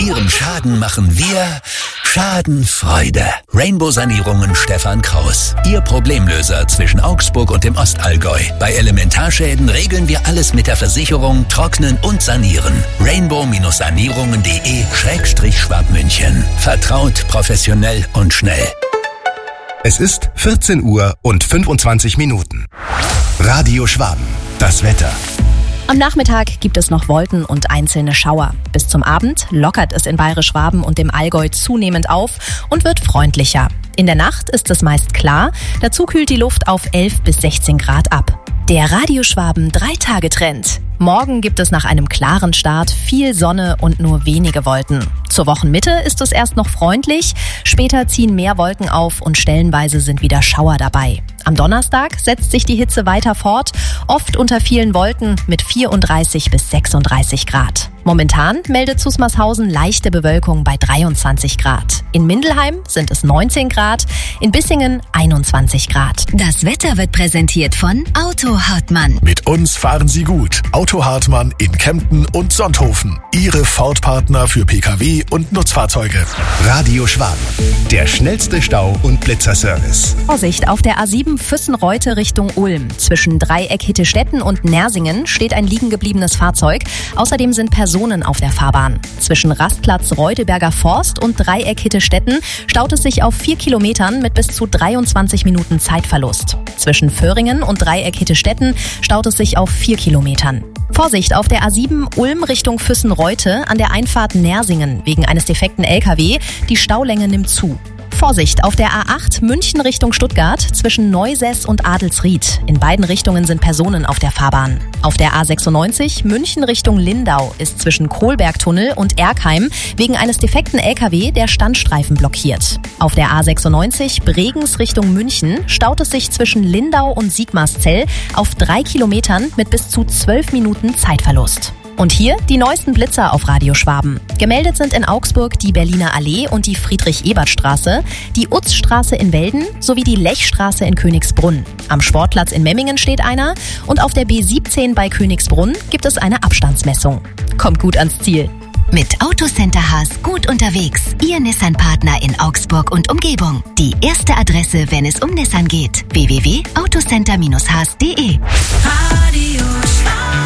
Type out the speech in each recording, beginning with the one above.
Ihrem Schaden machen wir Schadenfreude. Rainbow Sanierungen Stefan Kraus. Ihr Problemlöser zwischen Augsburg und dem Ostallgäu. Bei Elementarschäden regeln wir alles mit der Versicherung, trocknen und sanieren. Rainbow-sanierungen.de/Schwabmünchen. Vertraut, professionell und schnell. Es ist 14 Uhr und 25 Minuten. Radio Schwaben. Das Wetter. Am Nachmittag gibt es noch Wolken und einzelne Schauer. Bis zum Abend lockert es in Bayerisch-Schwaben und dem Allgäu zunehmend auf und wird freundlicher. In der Nacht ist es meist klar, dazu kühlt die Luft auf 11 bis 16 Grad ab. Der Radio Schwaben 3-Tage-Trend. Morgen gibt es nach einem klaren Start viel Sonne und nur wenige Wolken. Zur Wochenmitte ist es erst noch freundlich, später ziehen mehr Wolken auf und stellenweise sind wieder Schauer dabei. Am Donnerstag setzt sich die Hitze weiter fort, oft unter vielen Wolken mit 34 bis 36 Grad. Momentan meldet Zusmarshausen leichte Bewölkung bei 23 Grad. In Mindelheim sind es 19 Grad, in Bissingen 21 Grad. Das Wetter wird präsentiert von Auto Hartmann. Mit uns fahren Sie gut. Auto Hartmann in Kempten und Sonthofen. Ihre Ford-Partner für Pkw und Nutzfahrzeuge. Radio Schwaben. Der schnellste Stau- und Blitzerservice. Vorsicht, auf der A7 Füssen-Reute Richtung Ulm. Zwischen Dreieck Hittestetten und Nersingen steht ein liegen gebliebenes Fahrzeug. Außerdem sind Personen auf der Fahrbahn. Zwischen Rastplatz Reudeberger Forst und Dreieck Hittestetten staut es sich auf 4 Kilometern mit bis zu 23 Minuten Zeitverlust. Zwischen Föhringen und Dreieck Hittestetten staut es sich auf 4 Kilometern. Vorsicht, auf der A7 Ulm Richtung Füssen-Reute an der Einfahrt Nersingen wegen eines defekten LKW. Die Staulänge nimmt zu. Vorsicht, auf der A8 München Richtung Stuttgart zwischen Neusess und Adelsried. In beiden Richtungen sind Personen auf der Fahrbahn. Auf der A96 München Richtung Lindau ist zwischen Kohlbergtunnel und Erkheim wegen eines defekten LKW der Standstreifen blockiert. Auf der A96 Bregenz Richtung München staut es sich zwischen Lindau und Sigmarszell auf 3 Kilometern mit bis zu 12 Minuten Zeitverlust. Und hier die neuesten Blitzer auf Radio Schwaben. Gemeldet sind in Augsburg die Berliner Allee und die Friedrich-Ebert-Straße, die Utzstraße in Welden sowie die Lechstraße in Königsbrunn. Am Sportplatz in Memmingen steht einer und auf der B17 bei Königsbrunn gibt es eine Abstandsmessung. Kommt gut ans Ziel. Mit Autocenter Haas gut unterwegs. Ihr Nissan-Partner in Augsburg und Umgebung. Die erste Adresse, wenn es um Nissan geht. www.autocenter-haas.de. Radio Schwaben.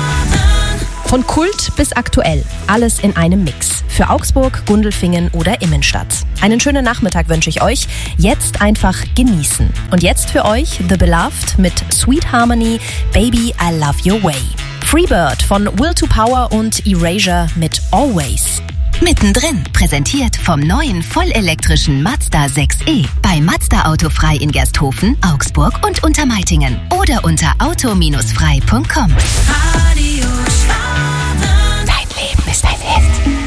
Von Kult bis aktuell. Alles in einem Mix. Für Augsburg, Gundelfingen oder Immenstadt. Einen schönen Nachmittag wünsche ich euch. Jetzt einfach genießen. Und jetzt für euch The Beloved mit Sweet Harmony, Baby I Love Your Way. Freebird von Will to Power und Erasure mit Always. Mittendrin, präsentiert vom neuen vollelektrischen Mazda 6e. Bei Mazda Autofrei in Gersthofen, Augsburg und Untermeitingen. Oder unter auto-frei.com. Radio Schwaben.